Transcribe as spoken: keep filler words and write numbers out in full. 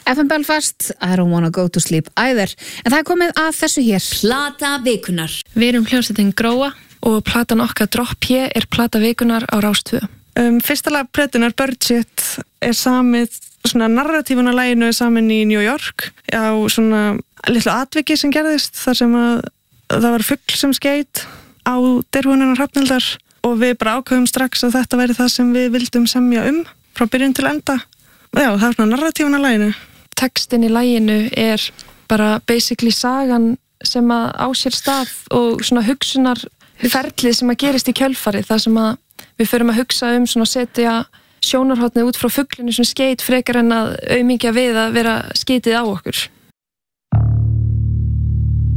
F M Belfast, I don't wanna go to sleep either. En það er komið að þessu hér. Plata vikunar. Við erum hljómsveitin Gróa og platan okkar Drop P er plata vikunar á Rás tvö. Um, fyrsta lag plötunar Birdshit er samið, svona narratífun á laginu er samin í New York á svona litlu atviki sem gerðist þar sem að það var fugl sem skeit á derhúnina Hrafnhildar og við bara ákveðum strax að þetta væri það sem við vildum semja um frá byrjun til enda. Já, það er svona narratífun á laginu. Textin í laginu er bara basically sagan sem að á sér stað og svona hugsunar ferlið sem að gerist í kjölfarið, þar sem að við förum að hugsa um svona setja sjónarhornið út frá fuglinu sem skeit frekar en að aumingja við að vera skeitið á okkur.